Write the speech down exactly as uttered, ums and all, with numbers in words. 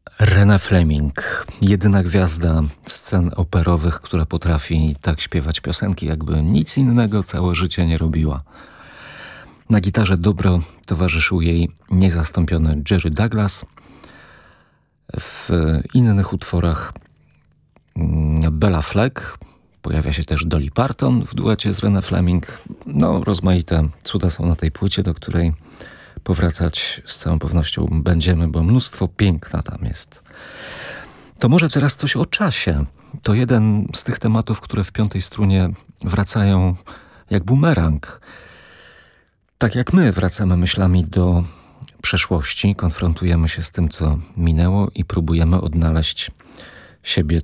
Rena Fleming, jedyna gwiazda scen operowych, która potrafi tak śpiewać piosenki, jakby nic innego całe życie nie robiła. Na gitarze dobro towarzyszył jej niezastąpiony Jerry Douglas. W innych utworach Bella Fleck, pojawia się też Dolly Parton w duecie z Reną Fleming. No, rozmaite cuda są na tej płycie, do której powracać z całą pewnością będziemy, bo mnóstwo piękna tam jest. To może teraz coś o czasie. To jeden z tych tematów, które w piątej strunie wracają jak bumerang. Tak jak my wracamy myślami do przeszłości, konfrontujemy się z tym, co minęło i próbujemy odnaleźć siebie